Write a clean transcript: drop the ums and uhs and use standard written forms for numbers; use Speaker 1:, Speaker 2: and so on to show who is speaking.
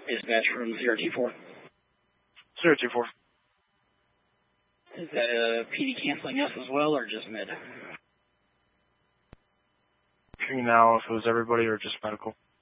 Speaker 1: Dispatch from 024.
Speaker 2: 024.
Speaker 1: Is that a PD canceling us as well, or just med?
Speaker 2: Checking now if it was everybody or just medical.